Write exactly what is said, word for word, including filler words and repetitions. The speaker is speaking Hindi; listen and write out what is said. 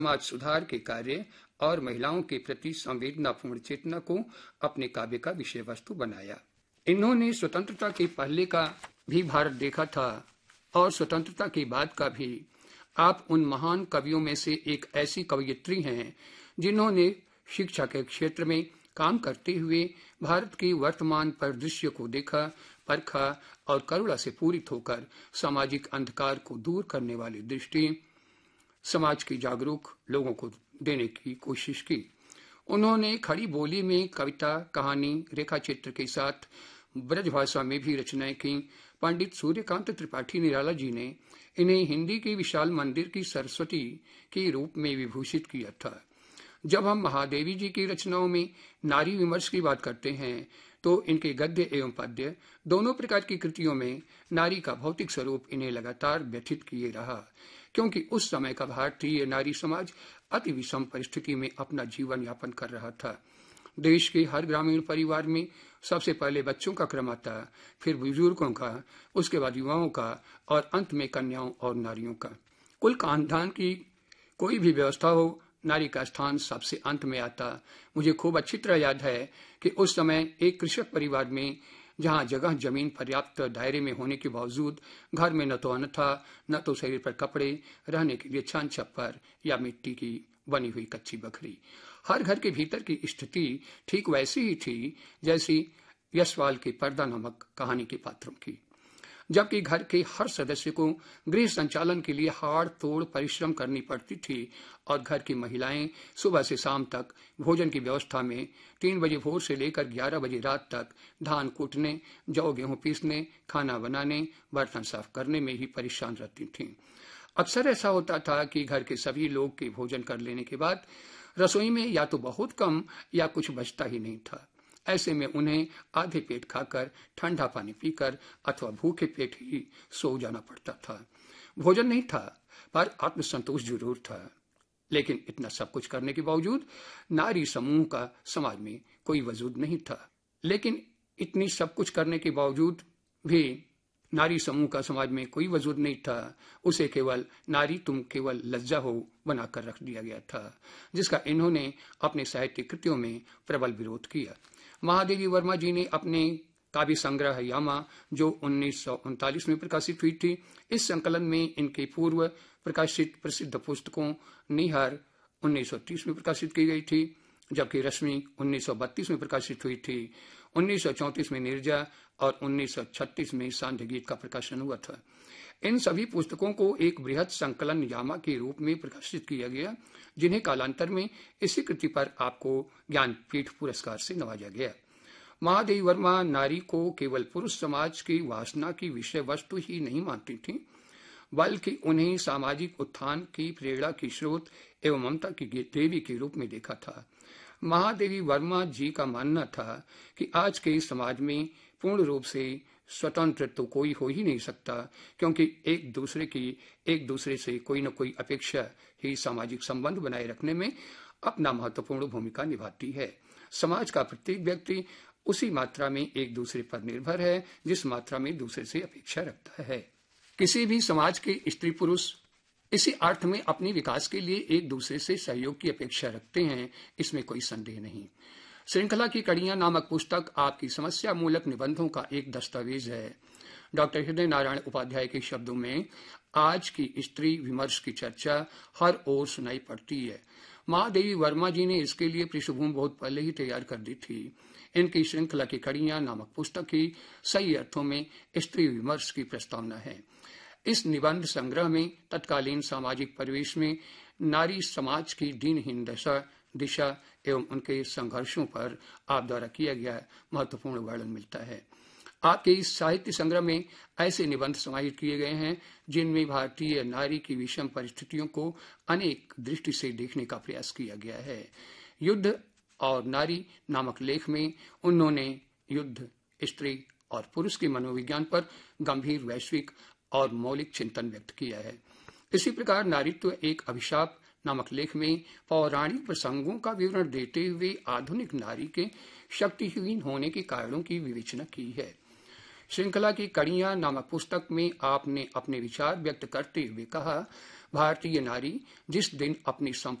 समाज सुधार के कार्य और महिलाओं के प्रति संवेदनापूर्ण चेतना को अपने काव्य का विषय वस्तु बनाया। इन्होंने स्वतंत्रता के पहले का भी भारत देखा था और स्वतंत्रता के बाद का भी। आप उन महान कवियों में से एक ऐसी कवयित्री हैं जिन्होंने शिक्षा के क्षेत्र में काम करते हुए भारत के वर्तमान परिदृश्य को देखा, परखा और करुणा से पूरित होकर सामाजिक अंधकार को दूर करने वाली दृष्टि समाज के जागरूक लोगों को देने की कोशिश की। उन्होंने खड़ी बोली में कविता, कहानी, रेखा चित्र के साथ ब्रजभाषा में भी रचनाएं की। पंडित सूर्यकांत त्रिपाठी निराला जी ने इन्हें हिंदी के विशाल मंदिर की सरस्वती के रूप में विभूषित किया था। जब हम महादेवी जी की रचनाओं में नारी विमर्श की बात करते हैं तो इनके गद्य एवं पद्य दोनों प्रकार की कृतियों में नारी का भौतिक स्वरूप इन्हें लगातार व्यथित किए रहा, क्योंकि उस समय का भारतीय नारी समाज अति विषम परिस्थिति में अपना जीवन यापन कर रहा था। देश के हर ग्रामीण परिवार में सबसे पहले बच्चों का क्रम आता, फिर बुजुर्गों का, उसके बाद युवाओं का और अंत में कन्याओं और नारियों का। कुल खानदान की कोई भी व्यवस्था हो, नारी का स्थान सबसे अंत में आता। मुझे खूब अच्छी तरह याद है कि उस समय एक कृषक परिवार में, जहां जगह जमीन पर्याप्त दायरे में होने के बावजूद घर में न तो अन्न था, न तो शरीर पर कपड़े, रहने के लिए छान छप्पर या मिट्टी की बनी हुई कच्ची बखरी। हर घर के भीतर की स्थिति ठीक वैसी ही थी जैसी यशपाल के पर्दा नामक कहानी के पात्रों की, जबकि घर के हर सदस्य को गृह संचालन के लिए हाड़ तोड़ परिश्रम करनी पड़ती थी और घर की महिलाएं सुबह से शाम तक भोजन की व्यवस्था में तीन बजे भोर से लेकर ग्यारह बजे रात तक धान कूटने, जौ गेहूं पीसने, खाना बनाने, बर्तन साफ करने में ही परेशान रहती थीं। अक्सर ऐसा होता था कि घर के सभी लोग के भोजन कर लेने के बाद रसोई में या तो बहुत कम या कुछ बचता ही नहीं था। ऐसे में उन्हें आधे पेट खाकर, ठंडा पानी पीकर अथवा भूखे पेट ही सो जाना पड़ता था। भोजन नहीं था पर आत्मसंतोष जरूर था। लेकिन इतना सब कुछ करने के बावजूद नारी समूह का समाज में कोई वजूद नहीं था। लेकिन इतनी सब कुछ करने के बावजूद भी नारी समूह का समाज में कोई वजूद नहीं था। उसे केवल नारी तुम केवल लज्जा हो बनाकर रख दिया गया था, जिसका इन्होंने अपने साहित्यिक कृतियों में प्रबल विरोध किया। महादेवी वर्मा जी ने अपने काव्य संग्रह यामा, जो उन्नीस सौ उनतालीस में प्रकाशित हुई थी, इस संकलन में इनके पूर्व प्रकाशित प्रसिद्ध पुस्तकों निहार उन्नीस सौ तीस में प्रकाशित की गई थी, जबकि रश्मि उन्नीस सौ बत्तीस में प्रकाशित हुई थी। उन्नीस सौ चौंतीस में निर्जा और उन्नीस सौ छत्तीस में सांध्य गीत का प्रकाशन हुआ था। इन सभी पुस्तकों को एक बृहद संकलन यामा के रूप में प्रकाशित किया गया, जिन्हें कालांतर में इसी कृति पर आपको ज्ञानपीठ पुरस्कार से नवाजा गया। महादेवी वर्मा नारी को केवल पुरुष समाज की वासना की विषय वस्तु ही नहीं मानती थी, बल्कि उन्हें सामाजिक उत्थान की प्रेरणा की स्रोत एवं ममता की देवी के रूप में देखा था। महादेवी वर्मा जी का मानना था कि आज के समाज में पूर्ण रूप से स्वतंत्र तो कोई हो ही नहीं सकता, क्योंकि एक दूसरे की एक दूसरे से कोई न कोई अपेक्षा ही सामाजिक संबंध बनाए रखने में अपना महत्वपूर्ण भूमिका निभाती है। समाज का प्रत्येक व्यक्ति उसी मात्रा में एक दूसरे पर निर्भर है जिस मात्रा में दूसरे से अपेक्षा रखता है। किसी भी समाज के स्त्री पुरुष इसी अर्थ में अपने विकास के लिए एक दूसरे से सहयोग की अपेक्षा रखते हैं, इसमें कोई संदेह नहीं। श्रृंखला की कड़ियां नामक पुस्तक आपकी समस्या मूलक निबंधों का एक दस्तावेज है। डॉक्टर हृदय नारायण उपाध्याय के शब्दों में आज की स्त्री विमर्श की चर्चा हर ओर सुनाई पड़ती है। महादेवी वर्मा जी ने इसके लिए पृष्ठभूमि बहुत पहले ही तैयार कर दी थी। इनकी श्रृंखला की कड़ियां नामक पुस्तक की सही अर्थों में स्त्री विमर्श की प्रस्तावना है। इस निबंध संग्रह में तत्कालीन सामाजिक परिवेश में नारी समाज की दीनहीन दशा दिशा एवं उनके संघर्षों पर आप द्वारा किया गया महत्वपूर्ण वर्णन मिलता है। आपके इस साहित्य संग्रह में ऐसे निबंध समाहित किए गए हैं जिनमें भारतीय नारी की विषम परिस्थितियों को अनेक दृष्टि से देखने का प्रयास किया गया है। युद्ध और नारी नामक लेख में उन्होंने युद्ध, स्त्री और पुरुष के मनोविज्ञान पर गंभीर वैश्विक और मौलिक चिंतन व्यक्त किया है। इसी प्रकार नारीत्व एक अभिशाप नामक लेख में पौराणिक प्रसंगों का विवरण देते हुए आधुनिक नारी के शक्तिहीन होने के कारणों की विवेचना की है। श्रृंखला की कड़ियां नामक पुस्तक में आपने अपने विचार व्यक्त करते हुए कहा, भारतीय नारी जिस दिन अपनी